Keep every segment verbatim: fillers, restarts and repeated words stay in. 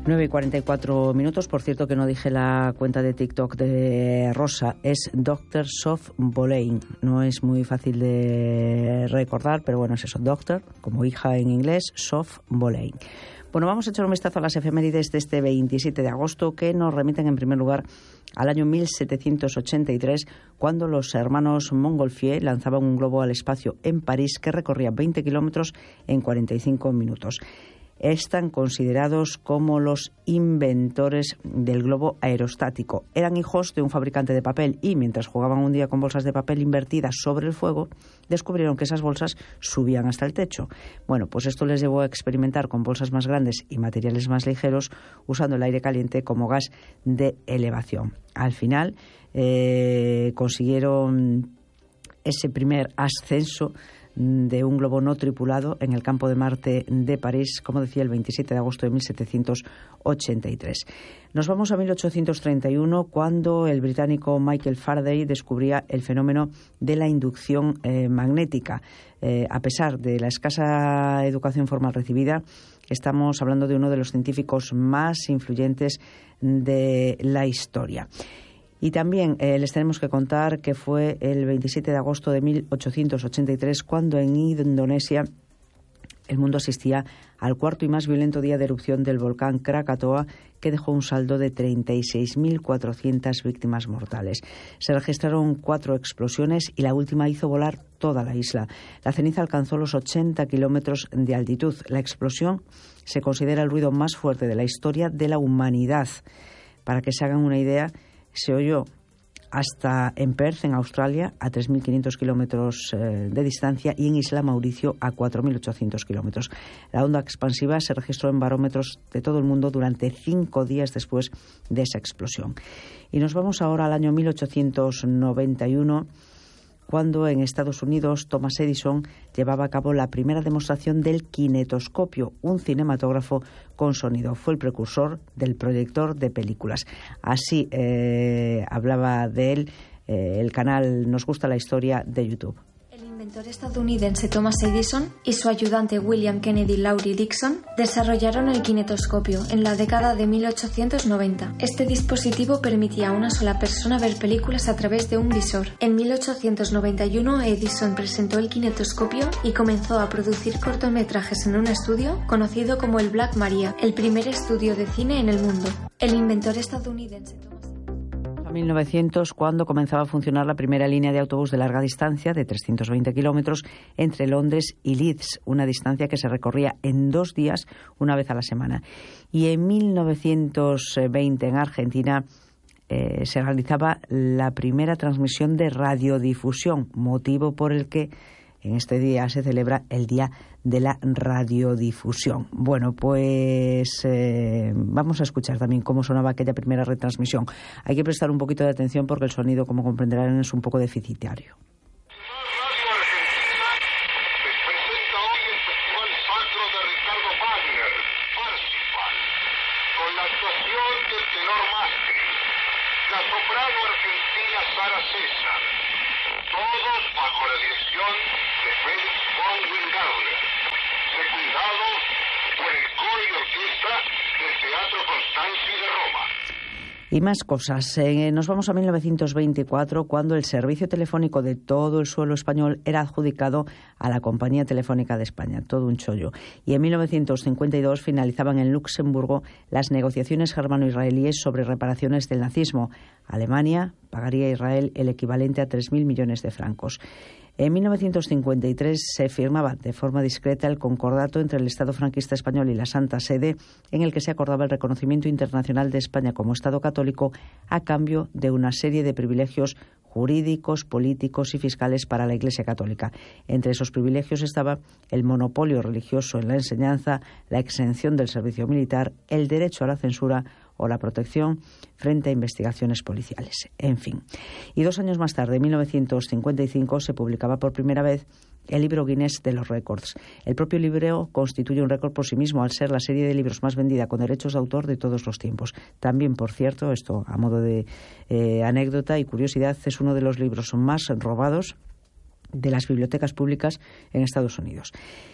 nueve y cuarenta y cuatro minutos. Por cierto, que no dije la cuenta de TikTok de Rosa. Es doctor Sof Boleyn. No es muy fácil de recordar, pero bueno, es eso. Doctor, como hija en inglés, Sof Boleyn. Bueno, vamos a echar un vistazo a las efemérides de este veintisiete de agosto, que nos remiten en primer lugar al año mil setecientos ochenta y tres, cuando los hermanos Montgolfier lanzaban un globo al espacio en París que recorría veinte kilómetros en cuarenta y cinco minutos. Están considerados como los inventores del globo aerostático. Eran hijos de un fabricante de papel y, mientras jugaban un día con bolsas de papel invertidas sobre el fuego, descubrieron que esas bolsas subían hasta el techo. Bueno, pues esto les llevó a experimentar con bolsas más grandes y materiales más ligeros, usando el aire caliente como gas de elevación. Al final eh, consiguieron ese primer ascenso de un globo no tripulado en el campo de Marte de París, como decía, el veintisiete de agosto de mil setecientos ochenta y tres. Nos vamos a mil ochocientos treinta y uno, cuando el británico Michael Faraday descubría el fenómeno de la inducción eh, magnética. Eh, a pesar de la escasa educación formal recibida, estamos hablando de uno de los científicos más influyentes de la historia. Y también eh, les tenemos que contar que fue el veintisiete de agosto de mil ochocientos ochenta y tres cuando en Indonesia el mundo asistía al cuarto y más violento día de erupción del volcán Krakatoa, que dejó un saldo de treinta y seis mil cuatrocientas víctimas mortales. Se registraron cuatro explosiones y la última hizo volar toda la isla. La ceniza alcanzó los ochenta kilómetros de altitud. La explosión se considera el ruido más fuerte de la historia de la humanidad. Para que se hagan una idea, se oyó hasta en Perth, en Australia, a tres mil quinientos kilómetros eh, de distancia, y en Isla Mauricio a cuatro mil ochocientos kilómetros. La onda expansiva se registró en barómetros de todo el mundo durante cinco días después de esa explosión. Y nos vamos ahora al año mil ochocientos noventa y uno, cuando en Estados Unidos Thomas Edison llevaba a cabo la primera demostración del kinetoscopio, un cinematógrafo con sonido. Fue el precursor del proyector de películas. Así eh, hablaba de él eh, el canal Nos Gusta la Historia de YouTube. El inventor estadounidense Thomas Edison y su ayudante William Kennedy Laurie Dixon desarrollaron el kinetoscopio en la década de mil ochocientos noventa. Este dispositivo permitía a una sola persona ver películas a través de un visor. En mil ochocientos noventa y uno Edison presentó el kinetoscopio y comenzó a producir cortometrajes en un estudio conocido como el Black Maria, el primer estudio de cine en el mundo. El inventor estadounidense Thomas mil novecientos, cuando comenzaba a funcionar la primera línea de autobús de larga distancia de trescientos veinte kilómetros entre Londres y Leeds, una distancia que se recorría en dos días, una vez a la semana. Y en mil novecientos veinte, en Argentina, eh, se realizaba la primera transmisión de radiodifusión, motivo por el que en este día se celebra el Día de la Radiodifusión. Bueno, pues eh, vamos a escuchar también cómo sonaba aquella primera retransmisión. Hay que prestar un poquito de atención porque el sonido, como comprenderán, es un poco deficitario. Y más cosas. Eh, nos vamos a mil novecientos veinticuatro, cuando el servicio telefónico de todo el suelo español era adjudicado a la Compañía Telefónica de España. Todo un chollo. Y en mil novecientos cincuenta y dos finalizaban en Luxemburgo las negociaciones germano-israelíes sobre reparaciones del nazismo. Alemania pagaría a Israel el equivalente a tres mil millones de francos. En mil novecientos cincuenta y tres se firmaba de forma discreta el concordato entre el Estado franquista español y la Santa Sede, en el que se acordaba el reconocimiento internacional de España como Estado católico a cambio de una serie de privilegios jurídicos, políticos y fiscales para la Iglesia católica. Entre esos privilegios estaba el monopolio religioso en la enseñanza, la exención del servicio militar, el derecho a la censura o la protección frente a investigaciones policiales. En fin. Y dos años más tarde, en mil novecientos cincuenta y cinco, se publicaba por primera vez el libro Guinness de los récords. El propio libro constituye un récord por sí mismo, al ser la serie de libros más vendida con derechos de autor de todos los tiempos. También, por cierto, esto a modo de eh, anécdota y curiosidad, es uno de los libros más robados de las bibliotecas públicas en Estados Unidos.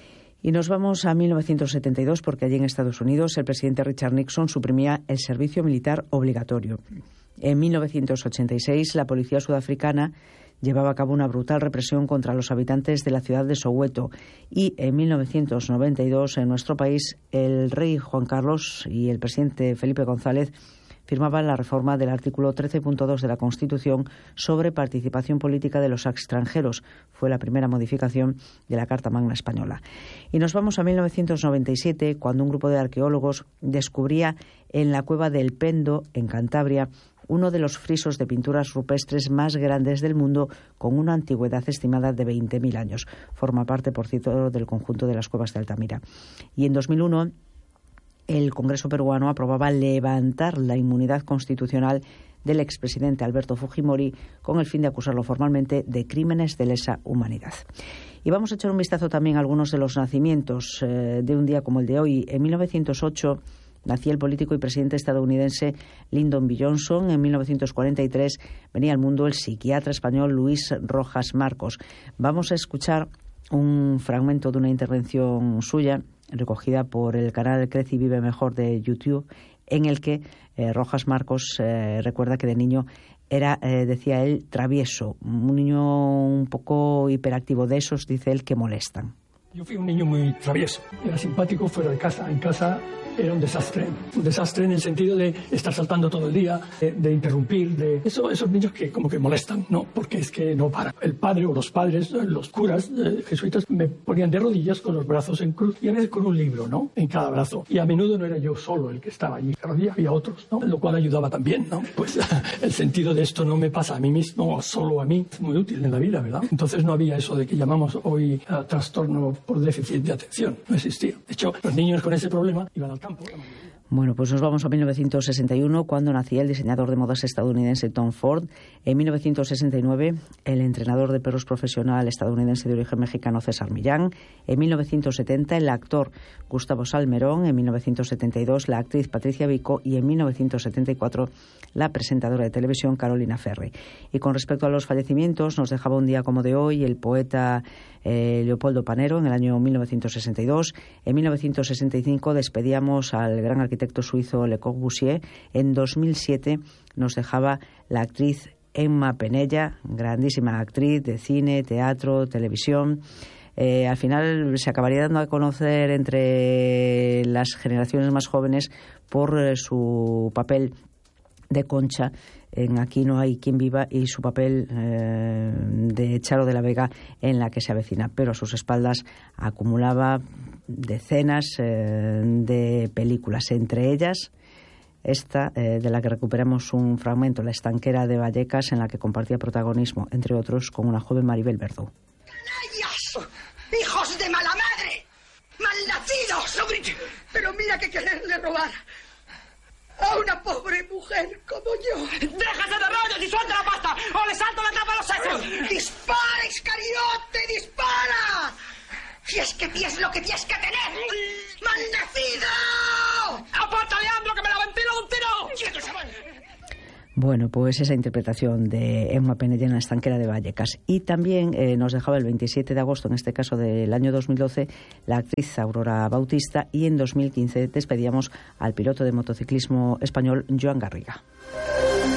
Y nos vamos a mil novecientos setenta y dos porque allí en Estados Unidos el presidente Richard Nixon suprimía el servicio militar obligatorio. En mil novecientos ochenta y seis la policía sudafricana llevaba a cabo una brutal represión contra los habitantes de la ciudad de Soweto. Y en mil novecientos noventa y dos en nuestro país el rey Juan Carlos y el presidente Felipe González firmaban la reforma del artículo trece punto dos de la Constitución sobre participación política de los extranjeros. Fue la primera modificación de la Carta Magna Española. Y nos vamos a mil novecientos noventa y siete, cuando un grupo de arqueólogos descubría en la cueva del Pendo, en Cantabria, uno de los frisos de pinturas rupestres más grandes del mundo, con una antigüedad estimada de veinte mil años. Forma parte, por cierto, del conjunto de las cuevas de Altamira. Y en dos mil uno... el Congreso peruano aprobaba levantar la inmunidad constitucional del expresidente Alberto Fujimori con el fin de acusarlo formalmente de crímenes de lesa humanidad. Y vamos a echar un vistazo también a algunos de los nacimientos eh, de un día como el de hoy. En mil novecientos ocho nacía el político y presidente estadounidense Lyndon B. Johnson. En mil novecientos cuarenta y tres venía al mundo el psiquiatra español Luis Rojas Marcos. Vamos a escuchar un fragmento de una intervención suya recogida por el canal Crece y Vive Mejor de YouTube, en el que eh, Rojas Marcos eh, recuerda que de niño era, eh, decía él, travieso, un niño un poco hiperactivo, de esos, dice él, que molestan. Yo fui un niño muy travieso, era simpático fuera de casa, en casa era un desastre, un desastre en el sentido de estar saltando todo el día, de, de interrumpir, de eso, esos niños que como que molestan, ¿no? Porque es que no para. El padre o los padres, los curas eh, jesuitas me ponían de rodillas con los brazos en cruz y a veces con un libro, ¿no? En cada brazo. Y a menudo no era yo solo el que estaba allí, cada día había otros, ¿no? Lo cual ayudaba también, ¿no? Pues el sentido de esto no me pasa a mí mismo o solo a mí, es muy útil en la vida, ¿verdad? Entonces no había eso de que llamamos hoy uh, trastorno por déficit de atención, no existía. De hecho, los niños con ese problema iban al campo. Bueno, pues nos vamos a mil novecientos sesenta y uno, cuando nacía el diseñador de modas estadounidense Tom Ford. En mil novecientos sesenta y nueve, el entrenador de perros profesional estadounidense de origen mexicano César Millán. En mil novecientos setenta, el actor Gustavo Salmerón. En mil novecientos setenta y dos, la actriz Patricia Vico. Y en mil novecientos setenta y cuatro, la presentadora de televisión Carolina Ferri. Y con respecto a los fallecimientos, nos dejaba un día como de hoy el poeta eh, Leopoldo Panero en el año mil novecientos sesenta y dos. En mil novecientos sesenta y cinco despedíamos al gran arquitecto suizo Le Corbusier. En dos mil siete nos dejaba la actriz Emma Penella, grandísima actriz de cine, teatro, televisión. Eh, al final se acabaría dando a conocer entre las generaciones más jóvenes por eh, su papel de Concha en Aquí no hay quien viva y su papel eh, de Charo de la Vega en La que se avecina, pero a sus espaldas acumulaba decenas eh, de películas, entre ellas esta eh, de la que recuperamos un fragmento, La estanquera de Vallecas, en la que compartía protagonismo, entre otros, con una joven Maribel Verdú. ¡Canallas! ¡Hijos de mala madre! ¡Malnacidos! Pero mira que quererle robar a una pobre mujer como yo. ¡Déjate de rollos y suelta la pasta! ¡O le salto la tapa a los sesos! ¡Dispara, Iscariote, dispara! Si es que tienes lo que tienes que tener. ¡Malnacido! ¡Aparta, Leandro, que me la ventilo de un tiro! ¡Quieto, chaval! Bueno, pues esa interpretación de Emma Penella en La estanquera de Vallecas. Y también eh, nos dejaba el veintisiete de agosto, en este caso del año dos mil doce, la actriz Aurora Bautista, y en dos mil quince despedíamos al piloto de motociclismo español Joan Garriga.